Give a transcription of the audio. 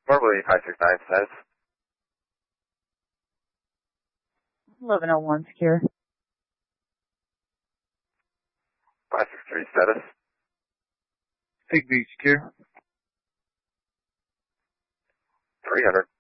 Normally 569 says. 1101 secure. 563 status. Igbee secure. 300.